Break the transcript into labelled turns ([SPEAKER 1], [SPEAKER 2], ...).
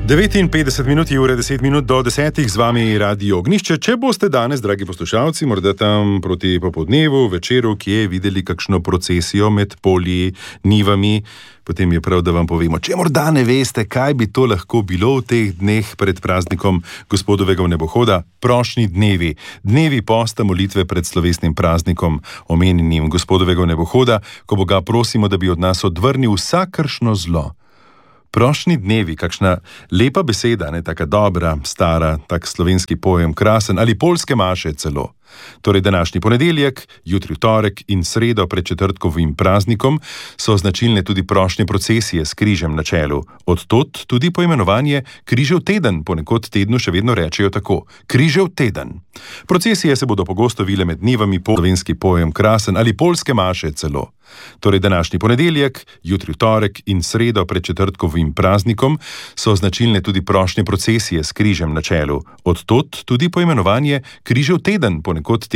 [SPEAKER 1] 59 minut je ure, 10 minut do 10, z vami Radio Ognjišče. Če boste danes, dragi poslušalci, morda tam proti popoldnevu, večeru, kje videli kakšno procesijo med polji, nivami, potem je prav, da vam povemo, če morda ne veste, kaj bi to lahko bilo v teh dneh pred praznikom Gospodovega vnebohoda, prošnji dnevi, dnevi posta molitve pred slovesnim praznikom, omenjenim Gospodovega vnebohoda, ko Boga prosimo, da bi od nas odvrnil vsakršno zlo. Prošnji dnevi, kakšna lepa beseda, ne taka dobra, stara, tak slovenski pojem, krasen, ali poljske maše celo. Torej današnji ponedeljek, jutri torek in sredo pred četrtkovim praznikom so značilne tudi prošnje procesije s križem na čelu. Od tod tudi poimenovanje križev teden, ponekod tednu še vedno rečejo tako, križev teden. Procesije se bodo pogosto vile med dnevami, slovenski pojem krasen ali poljske maše celo. Torej današnji ponedeljek, jutri torek in sredo pred četrtkovim praznikom so značilne tudi prošnje procesije s križem na čelu. Od tod tudi poimenovanje križev teden, ponekod